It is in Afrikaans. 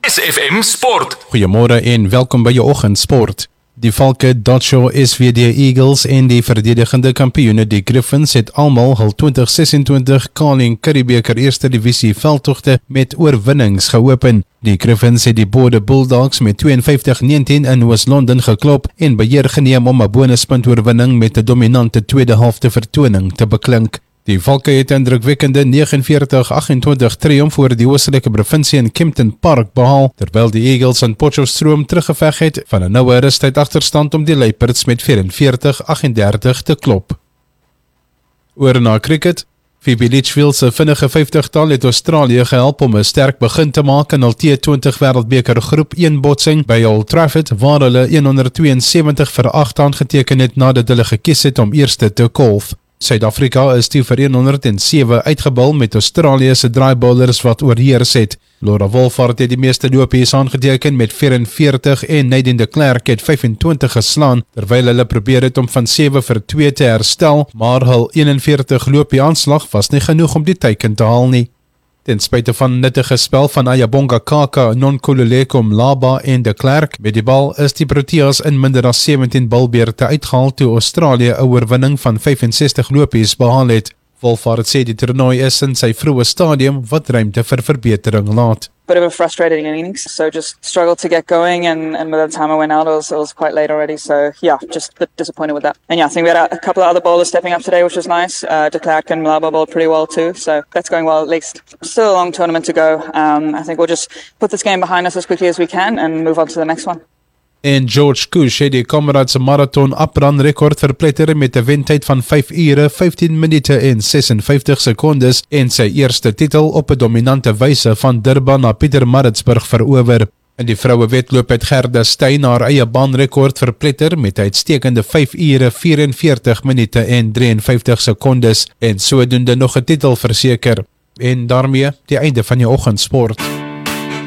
SFM Sport. Goeiemôre en welkom by jou oggendsport. Die Valke, Dutcho, SVD Eagles en die verdedigende kampioene die Griffins het almal hul 2026 Carling Curriebeeker Eerste Divisie veldtogte met oorwinnings geopen. Die Griffins het die Bode Bulldogs met 52-19 in Oos-London geklop en beheer geneem om 'n bonuspunt oorwinning met 'n dominante tweede helfte vertoning te beklink. Die Valke het 'n indrukwekkende 49-28 triomf oor die oostelike provinsie in Kempton Park behaal, terwyl die Eagles in Potchefstroom teruggeveg het van 'n noue rustyd agterstand om die Leopards met 44-38 te klop. Oor na cricket. Phoebe Litchfield se vinnige 50-tal het Australië gehelp om 'n sterk begin te maak in hul T20 Wêreldbeker Groep 1 botsing by Old Trafford, waar hulle 172-8 aangeteken het nadat hulle gekies het om eerste te kolf. Suid-Afrika is toe vir 107 uitgebal met Australië se draaibowlers wat oorheers het. Laura Wolfhard het die meeste lopies aangeteken met 44 en Nadine de Klerk het 25 geslaan, terwyl hulle probeer het om van 7 vir 2 te herstel, maar hul 41 lopie aanslag was nie genoeg om die teiken te haal nie. Ten spyte van nuttige spel van Ayabonga Kaka, Nonkululeko Mlaba en de Klerk met die bal is die Proteas in minder as 17 balbeurte uitgehaal toe Australië 'n oorwinning van 65 lopies behaal het. Wolfhard sê die toernooi is in sy vroeë stadium wat ruimte vir verbetering laat. Bit of a frustrating innings, so just struggled to get going, and by the time I went out it was quite late already, so yeah, just a bit disappointed with that. And yeah, I think we had a couple of other bowlers stepping up today, which was nice. De Klerk and Mlaba bowled pretty well too, so that's going well at least. Still a long tournament to go. I think we'll just put this game behind us as quickly as we can and move on to the next one. En George Kush het die Comrades Marathon uprun rekord verpletter met 'n wentyd van 5 ure, 15 minute en 56 sekondes en sy eerste titel op 'n dominante wyse van Durban na Pietermaritzburg verower. In die vroue wedloop het Gerda Steyn haar eie baanrekord verpletter met 'n uitstekende 5 ure, 44 minute en 53 sekondes en sodoende nog 'n titel verseker. En daarmee die einde van jou oggendsport.